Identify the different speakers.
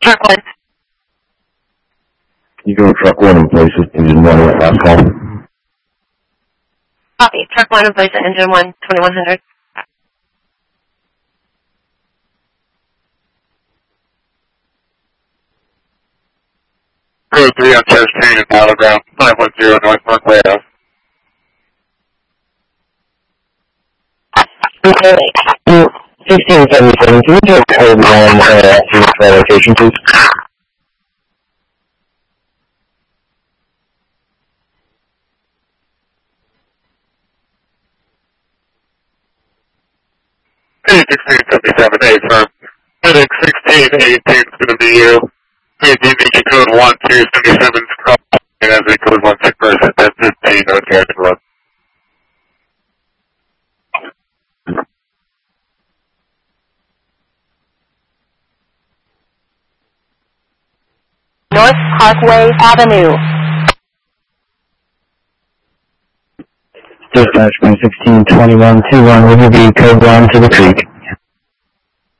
Speaker 1: Truck 1.
Speaker 2: You go truck 1 in place with engine 1 at last call.
Speaker 1: Copy. Truck 1 in place at engine 1, 2100.
Speaker 3: Road 3 on Church Train in Battleground, 510 North Parkway Ave.
Speaker 2: Okay. 1677, can you do code 1 to the location, please?
Speaker 3: Hey, 1677, hey, firm. Medic 1618 is going to be you. Hey, do you need your code 1277's call? And as a code 1 sick person, that's 15, no charge run.
Speaker 1: North Parkway Avenue.
Speaker 2: Dispatch 162121, will you be code 1 to the creek?